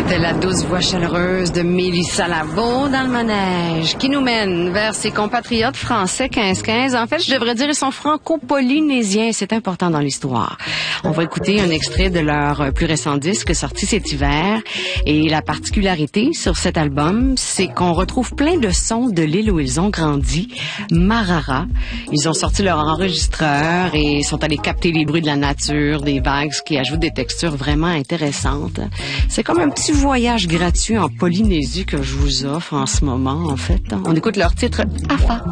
C'était la douce voix chaleureuse de Mélissa Lavo dans le manège, qui nous mène vers ses compatriotes français 15-15. En fait, je devrais dire, ils sont franco-polynésiens. C'est important dans l'histoire. On va écouter un extrait de leur plus récent disque sorti cet hiver. Et la particularité sur cet album, c'est qu'on retrouve plein de sons de l'île où ils ont grandi, Marara. Ils ont sorti leur enregistreur et sont allés capter les bruits de la nature, des vagues, ce qui ajoute des textures vraiment intéressantes. C'est comme un petit voyage gratuit en Polynésie que je vous offre en ce moment, en fait. On écoute leur titre « Afa ».